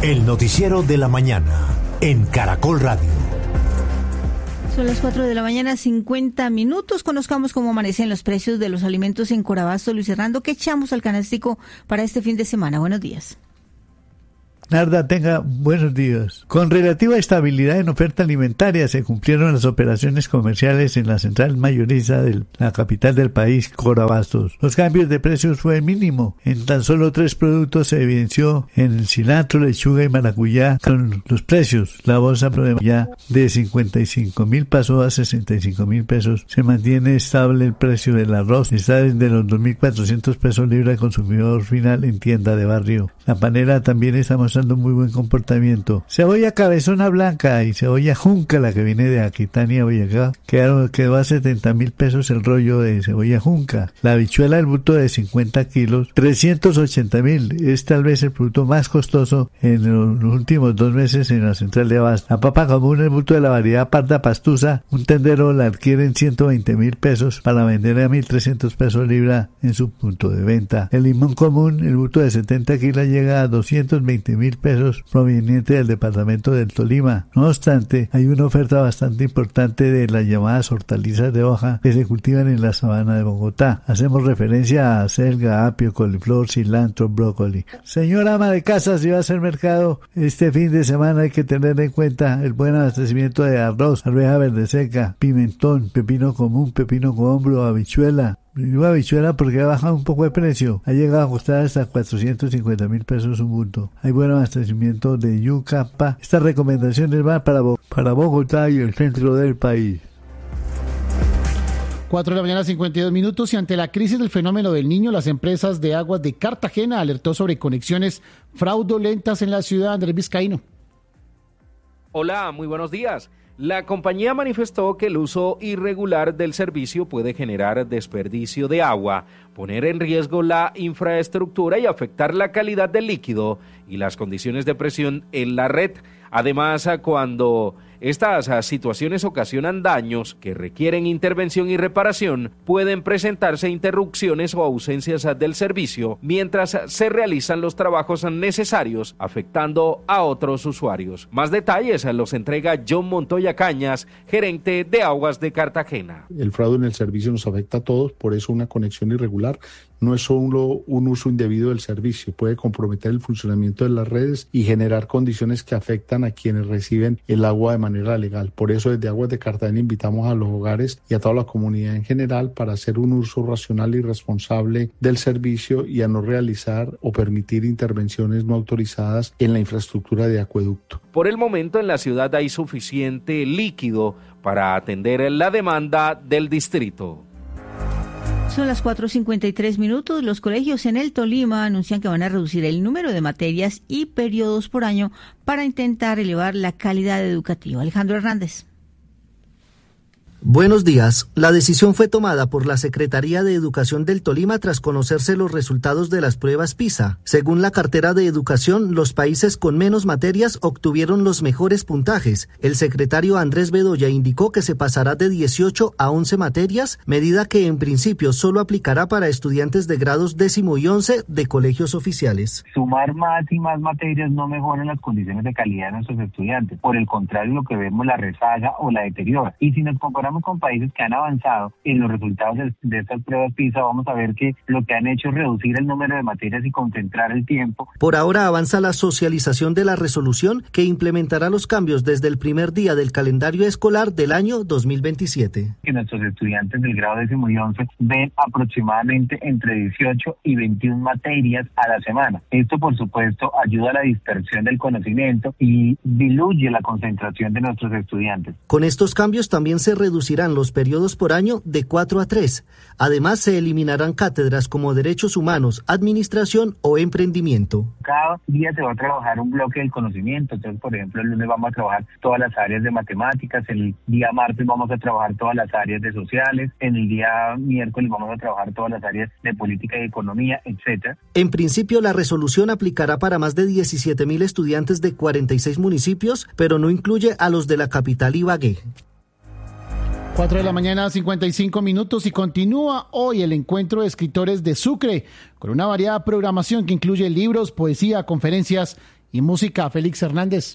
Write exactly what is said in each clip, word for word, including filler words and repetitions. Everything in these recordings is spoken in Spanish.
El noticiero de la mañana en Caracol Radio. Son las cuatro de la mañana, cincuenta minutos. Conozcamos cómo amanecen los precios de los alimentos en Corabasto. Luis Hernando, ¿qué echamos al canastico para este fin de semana? Buenos días. Narda, tenga buenos días. Con relativa estabilidad en oferta alimentaria se cumplieron las operaciones comerciales en la central mayorista de la capital del país, Corabastos. Los cambios de precios fue mínimo. En tan solo tres productos se evidenció en el cilantro, lechuga y maracuyá con los precios. La bolsa ya de cincuenta y cinco mil pasó a sesenta y cinco mil pesos. Se mantiene estable el precio del arroz. Está desde los dos mil cuatrocientos pesos libra al consumidor final en tienda de barrio. La panela también está mostrando muy buen comportamiento. Cebolla cabezona blanca y cebolla junca, la que viene de Aquitania, Boyacá, quedó, quedó a setenta mil pesos el rollo de cebolla junca. La habichuela, el bulto de cincuenta kilos, trescientos ochenta mil. Es tal vez el producto más costoso en los últimos dos meses en la central de Abasto. La papa común, el bulto de la variedad parda pastusa, un tendero la adquiere en ciento veinte mil pesos para vender a mil trescientos pesos libra en su punto de venta. El limón común, el bulto de setenta kilos, llega a doscientos veinte mil pesos proveniente del departamento del Tolima. No obstante, hay una oferta bastante importante de las llamadas hortalizas de hoja que se cultivan en la sabana de Bogotá. Hacemos referencia a selga, apio, coliflor, cilantro, brócoli. Señora ama de casa, si va a hacer mercado este fin de semana hay que tener en cuenta el buen abastecimiento de arroz, arveja verde seca, pimentón, pepino común, pepino con hombro, habichuela. Digo habichuela porque ha bajado un poco de precio. Ha llegado a costar hasta cuatrocientos cincuenta mil pesos un bulto. Hay buen abastecimiento de yuca, pa. Estas recomendaciones van para, Bo- para Bogotá y el centro del país. cuatro de la mañana, cincuenta y dos minutos, y ante la crisis del fenómeno del Niño, las empresas de aguas de Cartagena alertó sobre conexiones fraudulentas en la ciudad. Andrés Vizcaíno. Hola, muy buenos días. La compañía manifestó que el uso irregular del servicio puede generar desperdicio de agua, poner en riesgo la infraestructura y afectar la calidad del líquido y las condiciones de presión en la red. Además, cuando estas situaciones ocasionan daños que requieren intervención y reparación, pueden presentarse interrupciones o ausencias del servicio mientras se realizan los trabajos necesarios, afectando a otros usuarios. Más detalles los entrega John Montoya Cañas, gerente de Aguas de Cartagena. El fraude en el servicio nos afecta a todos, por eso una conexión irregular no es solo un uso indebido del servicio, puede comprometer el funcionamiento de las redes y generar condiciones que afectan a quienes reciben el agua de manera legal. Por eso desde Aguas de Cartagena invitamos a los hogares y a toda la comunidad en general para hacer un uso racional y responsable del servicio y a no realizar o permitir intervenciones no autorizadas en la infraestructura de acueducto. Por el momento en la ciudad hay suficiente líquido para atender la demanda del distrito. Son las cuatro cincuenta y tres minutos. Los colegios en el Tolima anuncian que van a reducir el número de materias y periodos por año para intentar elevar la calidad educativa. Alejandro Hernández. Buenos días. La decisión fue tomada por la Secretaría de Educación del Tolima tras conocerse los resultados de las pruebas PISA. Según la cartera de Educación, los países con menos materias obtuvieron los mejores puntajes. El secretario Andrés Bedoya indicó que se pasará de dieciocho a once materias, medida que en principio solo aplicará para estudiantes de grados décimo y once de colegios oficiales. Sumar más y más materias no mejora las condiciones de calidad de nuestros estudiantes. Por el contrario, lo que vemos la rezaga o la deteriora. Y si nos comparamos con países que han avanzado en los resultados de, de estas pruebas PISA, vamos a ver que lo que han hecho es reducir el número de materias y concentrar el tiempo. Por ahora avanza la socialización de la resolución que implementará los cambios desde el primer día del calendario escolar del año dos mil veintisiete. Que nuestros estudiantes del grado décimo y once ven aproximadamente entre dieciocho y veintiuna materias a la semana. Esto, por supuesto, ayuda a la dispersión del conocimiento y diluye la concentración de nuestros estudiantes. Con estos cambios también se reducirán los periodos por año de cuatro a tres. Además, se eliminarán cátedras como Derechos Humanos, Administración o Emprendimiento. Cada día se va a trabajar un bloque del conocimiento. Entonces, por ejemplo, el lunes vamos a trabajar todas las áreas de matemáticas, el día martes vamos a trabajar todas las áreas de sociales, en el día miércoles vamos a trabajar todas las áreas de política y economía, etcétera. En principio, la resolución aplicará para más de diecisiete mil estudiantes de cuarenta y seis municipios, pero no incluye a los de la capital Ibagué. cuatro de la mañana, cincuenta y cinco minutos, y continúa hoy el encuentro de escritores de Sucre con una variada programación que incluye libros, poesía, conferencias Y música, Félix Hernández.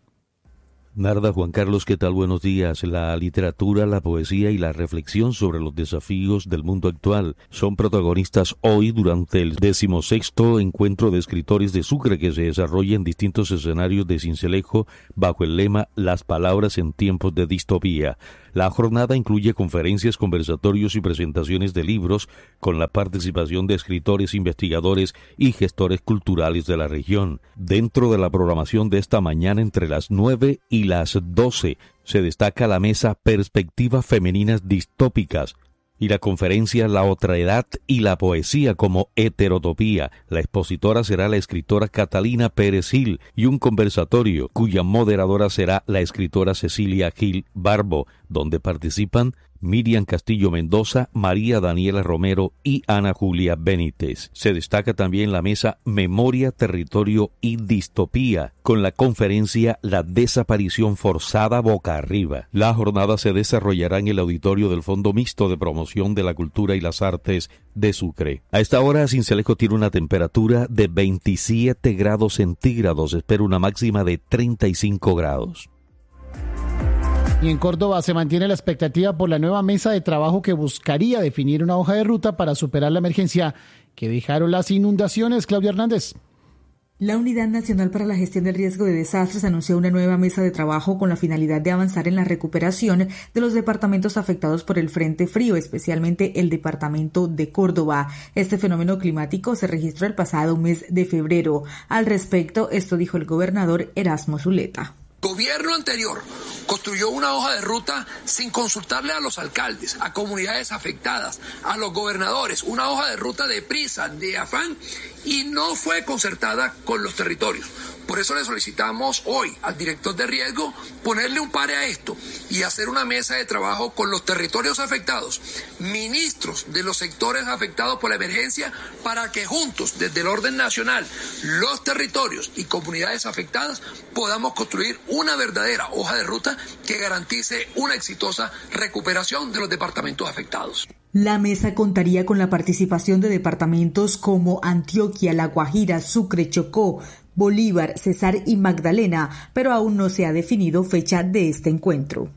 Narda, Juan Carlos, ¿qué tal? Buenos días. La literatura, la poesía y la reflexión sobre los desafíos del mundo actual son protagonistas hoy durante el decimosexto Encuentro de Escritores de Sucre, que se desarrolla en distintos escenarios de Sincelejo bajo el lema Las palabras en tiempos de distopía. La jornada incluye conferencias, conversatorios y presentaciones de libros con la participación de escritores, investigadores y gestores culturales de la región. Dentro de la programación de esta mañana, entre las nueve y las doce, se destaca la mesa Perspectivas Femeninas Distópicas y la conferencia La Otraedad y la Poesía como Heterotopía. La expositora será la escritora Catalina Pérez Gil y un conversatorio cuya moderadora será la escritora Cecilia Gil Barbo, donde participan Miriam Castillo Mendoza, María Daniela Romero y Ana Julia Benítez. Se destaca también la mesa Memoria, Territorio y Distopía, con la conferencia La Desaparición Forzada Boca Arriba. La jornada se desarrollará en el auditorio del Fondo Mixto de Promoción de la Cultura y las Artes de Sucre. A esta hora, Sincelejo tiene una temperatura de veintisiete grados centígrados. Espera una máxima de treinta y cinco grados. Y en Córdoba se mantiene la expectativa por la nueva mesa de trabajo que buscaría definir una hoja de ruta para superar la emergencia que dejaron las inundaciones. Claudia Hernández. La Unidad Nacional para la Gestión del Riesgo de Desastres anunció una nueva mesa de trabajo con la finalidad de avanzar en la recuperación de los departamentos afectados por el Frente Frío, especialmente el departamento de Córdoba. Este fenómeno climático se registró el pasado mes de febrero. Al respecto, esto dijo el gobernador Erasmo Zuleta. Gobierno anterior construyó una hoja de ruta sin consultarle a los alcaldes, a comunidades afectadas, a los gobernadores, una hoja de ruta de prisa, de afán, y no fue concertada con los territorios. Por eso le solicitamos hoy al director de riesgo ponerle un pare a esto y hacer una mesa de trabajo con los territorios afectados, ministros de los sectores afectados por la emergencia, para que juntos, desde el orden nacional, los territorios y comunidades afectadas, podamos construir una verdadera hoja de ruta que garantice una exitosa recuperación de los departamentos afectados. La mesa contaría con la participación de departamentos como Antioquia, La Guajira, Sucre, Chocó, Bolívar, Cesar y Magdalena, pero aún no se ha definido fecha de este encuentro.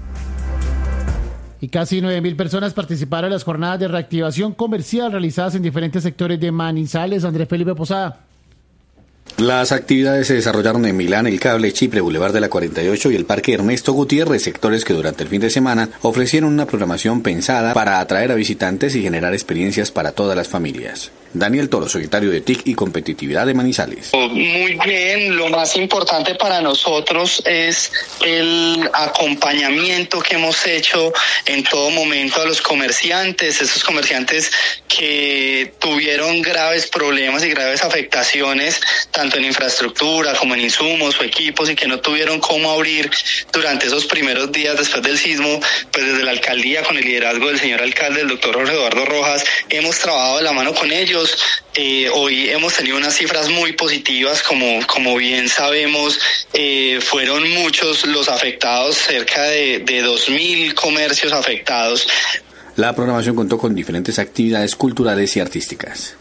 Y casi nueve mil personas participaron en las jornadas de reactivación comercial realizadas en diferentes sectores de Manizales. Andrés Felipe Posada. Las actividades se desarrollaron en Milán, El Cable, Chipre, Boulevard de la cuarenta y ocho y el Parque Ernesto Gutiérrez, sectores que durante el fin de semana ofrecieron una programación pensada para atraer a visitantes y generar experiencias para todas las familias. Daniel Toro, secretario de T I C y Competitividad de Manizales. Muy bien, lo más importante para nosotros es el acompañamiento que hemos hecho en todo momento a los comerciantes, esos comerciantes que tuvieron graves problemas y graves afectaciones, tanto en infraestructura como en insumos o equipos, y que no tuvieron cómo abrir durante esos primeros días después del sismo. Pues desde la alcaldía, con el liderazgo del señor alcalde, el doctor Jorge Eduardo Rojas, hemos trabajado de la mano con ellos. Eh, hoy hemos tenido unas cifras muy positivas, como, como bien sabemos, eh, fueron muchos los afectados, cerca de, de dos mil comercios afectados. La programación contó con diferentes actividades culturales y artísticas.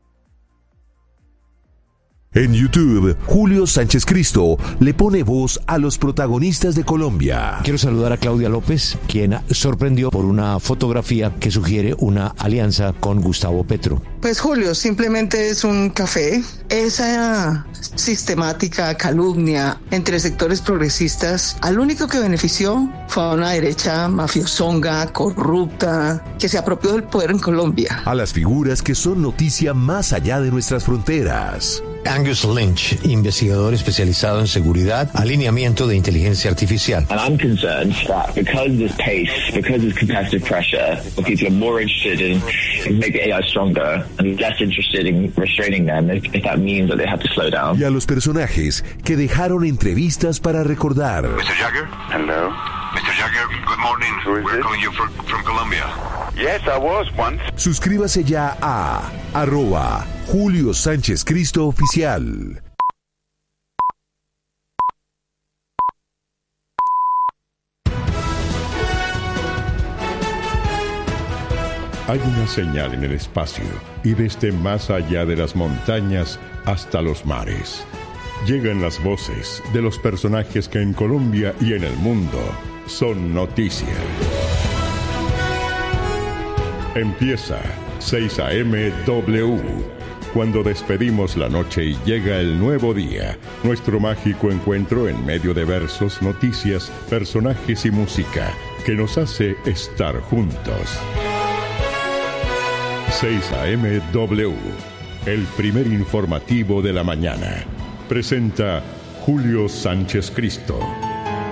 En YouTube, Julio Sánchez Cristo le pone voz a los protagonistas de Colombia. Quiero saludar a Claudia López, quien sorprendió por una fotografía que sugiere una alianza con Gustavo Petro. Pues Julio, simplemente es un café. Esa sistemática calumnia entre sectores progresistas, al único que benefició fue a una derecha mafiosonga, corrupta, que se apropió del poder en Colombia. A las figuras que son noticia más allá de nuestras fronteras. Angus Lynch, investigador especializado en seguridad, alineamiento de inteligencia artificial. And I'm concerned that because of this pace, because of this competitive pressure, people are more interested in, in making A I stronger and less interested in restraining them if, if that means that they have to slow down. Y a los personajes que dejaron entrevistas para recordar. mister Jagger? Hello. mister Jagger, good morning. We're calling you from, from Colombia. Yes, I was once. Suscríbase ya a arroba Julio Sánchez Cristo Oficial. Hay una señal en el espacio y desde más allá de las montañas hasta los mares. Llegan las voces de los personajes que en Colombia y en el mundo son noticia. Empieza seis A M W. Cuando despedimos la noche y llega el nuevo día, nuestro mágico encuentro en medio de versos, noticias, personajes y música que nos hace estar juntos. seis A M W, el primer informativo de la mañana. Presenta Julio Sánchez Cristo.